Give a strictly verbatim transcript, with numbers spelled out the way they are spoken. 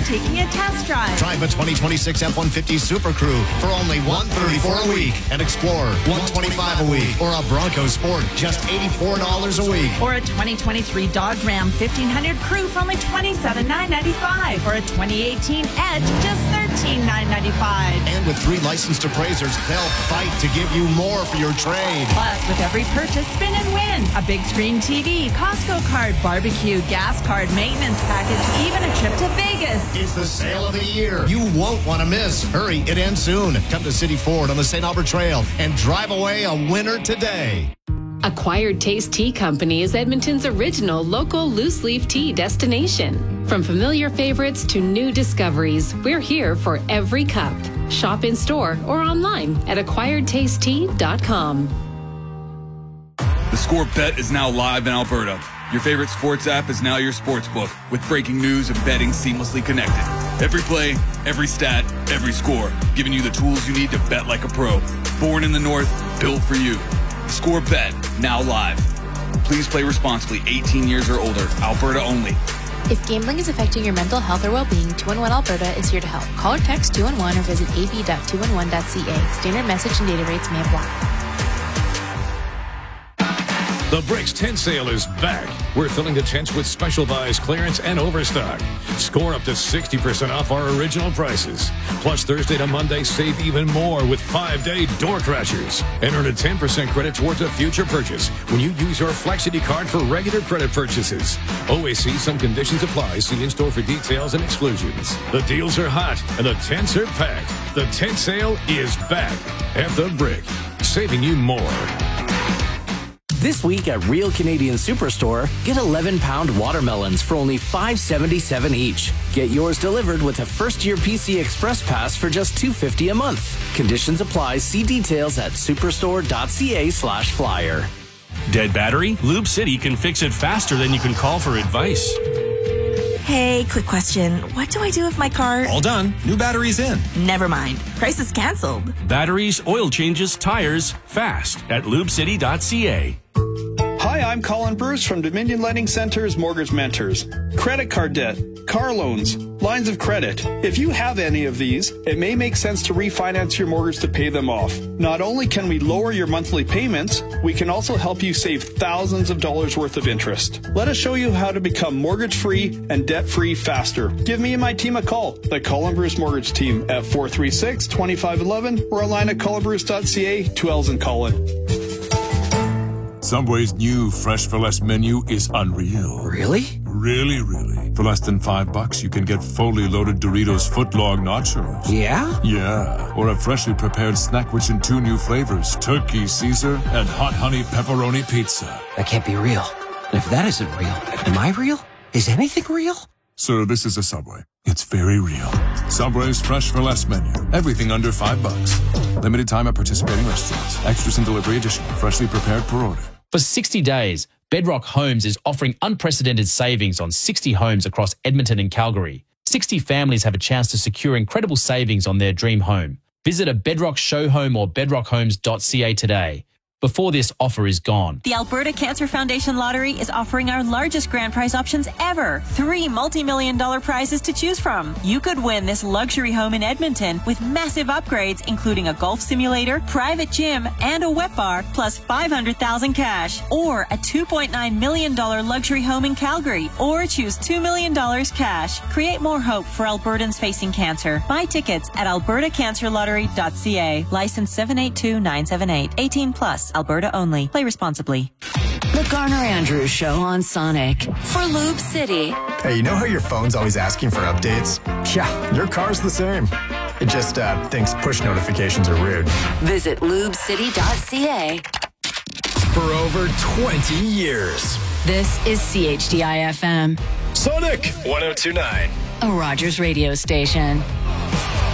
taking a test drive. Drive a twenty twenty-six F one fifty Super Crew for only one hundred thirty-four dollars a week. An Explorer, one hundred twenty-five dollars a week. Or a Bronco Sport, just eighty-four dollars a week. Or a twenty twenty-three Dodge Ram fifteen hundred Crew for only twenty-seven thousand nine hundred ninety-five dollars. Or a twenty eighteen Edge, just thirteen thousand nine hundred ninety-five dollars. And with three licensed appraisers, they'll fight to give you more for your trade. Plus, with every purchase, spin and win. A big screen T V, Costco card, barbecue, gas card, maintenance package, even a trip to Vegas. It's the sale of the year. You won't want to miss. Hurry, it ends soon. Come to City Ford on the Saint Albert Trail and drive away a winner today. Acquired Taste Tea Company is Edmonton's original local loose-leaf tea destination. From familiar favorites to new discoveries, we're here for every cup. Shop in store or online at acquired taste tea dot com. The Score Bet is now live in Alberta. Your favorite sports app is now your sports book, with breaking news and betting seamlessly connected. Every play, every stat, every score, giving you the tools you need to bet like a pro. Born in the North, built for you. Score Bet, now live. Please play responsibly, eighteen years or older, Alberta only. If gambling is affecting your mental health or well-being, two one one Alberta is here to help. Call or text two one one or visit a b dot two one one dot c a. Standard message and data rates may apply. The Bricks Tent Sale is back. We're filling the tents with special buys, clearance, and overstock. Score up to sixty percent off our original prices. Plus, Thursday to Monday, save even more with five-day door crashers. And earn a ten percent credit towards a future purchase when you use your Flexity card for regular credit purchases. Always see some conditions apply. See in-store for details and exclusions. The deals are hot, and the tents are packed. The tent sale is back at The Brick, saving you more. This week at Real Canadian Superstore, get eleven pound watermelons for only five seventy-seven each. Get yours delivered with a first-year P C Express Pass for just two fifty a month. Conditions apply. See details at superstore.ca slash flyer. Dead battery? Lube City can fix it faster than you can call for advice. Hey, quick question. What do I do if my car... All done. New batteries in. Never mind. Price is canceled. Batteries, oil changes, tires, fast at lube city dot c a. Hi, I'm Colin Bruce from Dominion Lending Center's Mortgage Mentors. Credit card debt, car loans, lines of credit. If you have any of these, it may make sense to refinance your mortgage to pay them off. Not only can we lower your monthly payments, we can also help you save thousands of dollars worth of interest. Let us show you how to become mortgage-free and debt-free faster. Give me and my team a call, the Colin Bruce Mortgage Team, at four three six, two five one one or online at colin bruce dot c a, two L's in Colin. Subway's new Fresh for Less menu is unreal. Really? Really, really. For less than five bucks, you can get fully loaded Doritos footlong nachos. Yeah? Yeah. Or a freshly prepared snack rich in two new flavors, turkey Caesar and hot honey pepperoni pizza. That can't be real. And if that isn't real, am I real? Is anything real? Sir, this is a Subway. It's very real. Subway's Fresh for Less menu. Everything under five bucks. Limited time at participating restaurants. Extras and delivery additional. Freshly prepared per order. For sixty days, Bedrock Homes is offering unprecedented savings on sixty homes across Edmonton and Calgary. sixty families have a chance to secure incredible savings on their dream home. Visit a Bedrock show home or bedrock homes dot c a today, before this offer is gone. The Alberta Cancer Foundation Lottery is offering our largest grand prize options ever. Three multi-million dollar prizes to choose from. You could win this luxury home in Edmonton with massive upgrades, including a golf simulator, private gym, and a wet bar, plus five hundred thousand cash. Or a two point nine million dollar luxury home in Calgary. Or choose two million dollars cash. Create more hope for Albertans facing cancer. Buy tickets at alberta cancer lottery dot c a. License seven eight two nine seven eight. eighteen plus. Alberta only. Play responsibly. The Garner Andrews Show on Sonic for Lube City. Hey, you know how your phone's always asking for updates? Yeah, your car's the same. It just uh, thinks push notifications are rude. Visit lube city dot c a. For over twenty years. This is C H D I F M. Sonic one oh two point nine. A Rogers radio station.